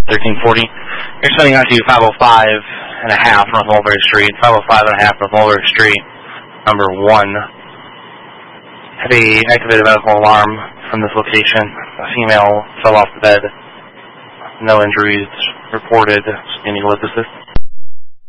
1340. You're sending out to 505 and a half North Mulberry Street, 505 and a half North Mulberry Street, number 1. Had a activated medical alarm from this location. A female fell off the bed. No injuries reported. Any live assist?